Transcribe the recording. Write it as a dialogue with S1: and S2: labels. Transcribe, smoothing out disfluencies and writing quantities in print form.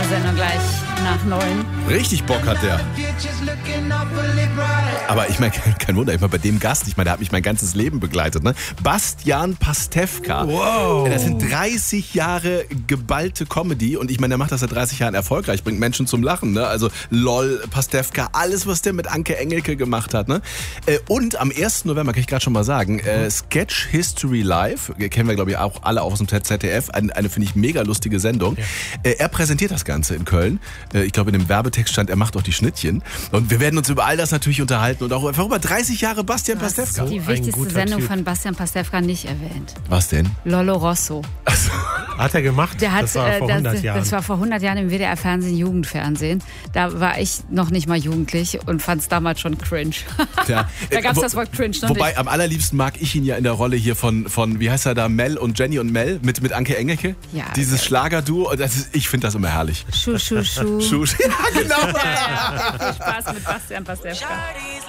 S1: Sendung gleich nach 9.
S2: Richtig Bock hat der. Aber ich meine, kein Wunder, ich meine, bei dem Gast, ich meine, der hat mich mein ganzes Leben begleitet, ne? Bastian Pastewka.
S3: Wow.
S2: Das sind 30 Jahre geballte Comedy und ich meine, der macht das seit 30 Jahren erfolgreich, bringt Menschen zum Lachen, ne? Also LOL, Pastewka, alles, was der mit Anke Engelke gemacht hat, ne? Und am 1. November, kann ich gerade schon mal sagen, Sketch History Live, kennen wir, glaube ich, auch alle aus dem ZDF, eine finde ich, mega lustige Sendung. Ja. Er präsentiert das Ganze in Köln. Ich glaube, in dem Werbetext stand, er macht auch die Schnittchen. Und wir werden uns über all das natürlich unterhalten und auch einfach über 30 Jahre Bastian Pastewka.
S1: Die wichtigste Sendung von Bastian Pastewka nicht erwähnt.
S2: Was denn?
S1: Lollo Rosso.
S3: Hat er gemacht?
S1: Das war vor 100
S3: Jahren.
S1: Das war vor 100 Jahren im WDR-Fernsehen, Jugendfernsehen. Da war ich noch nicht mal jugendlich und fand es damals schon cringe.
S2: Ja.
S1: Da gab es das Wort cringe noch
S2: Wobei,
S1: nicht.
S2: am allerliebsten mag ich ihn ja in der Rolle hier von wie heißt er da, Mel und Jenny und Mel mit Anke Engelke.
S1: Ja,
S2: dieses Schlagerduo, ich finde das immer herrlich.
S1: Schuh.
S2: Ja, genau.
S1: Ja, viel Spaß mit Bastian Pastewka.